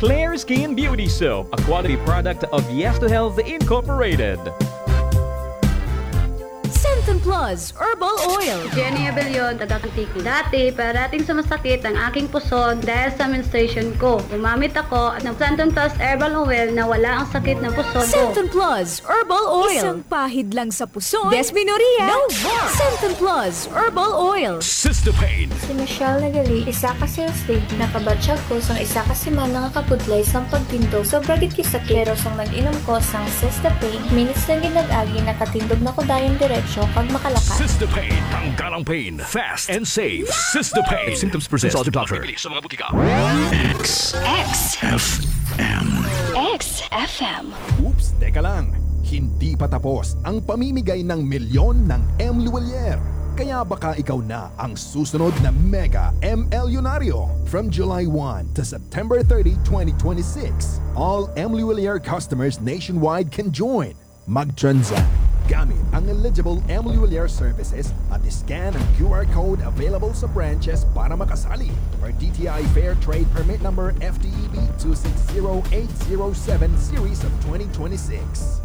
Clear Skin Beauty Soap, a quality product of Yes to Health Incorporated. Centum Plus Herbal Oil. Jenny Abellion, taga-Antique. Dati, parating sumasakit ang aking puson dahil sa menstruation ko. Gumamit ako ng Centum Plus Herbal Oil na wala ang sakit ng puson ko. Centum Plus Herbal Oil. Isang pahid lang sa puson. Desmenoria. No more. Centum Plus Herbal Oil. Cystopain. Si Michelle Nagali, isa ka sales lady, nakabatsyag ko sang isa ka semana nga kapudlay sang pagtindog. Sobra gid kisakit, pero sang nag-inom ko sang Cystopain, minutes lang ginag-agi, nakatindog na ko dayon diretsyo pag makalakas. Cystopain. Tanggal ang pain. Fast and safe. Cystopain. If symptoms persist, consult your doctor. Sa mga butika. XFM. XFM. Oops, teka lang. Hindi pa tapos ang pamimigay ng milyon ng M. Luwalier. Kaya baka ikaw na ang susunod na Mega MLyonaryo. From July 1 to September 30, 2026, all M. Luwalier customers nationwide can join. Mag-transact gamit ang eligible M. Luwalier services at scan ang QR code available sa branches para makasali for DTI Fair Trade Permit Number FTEB 260807 Series of 2026.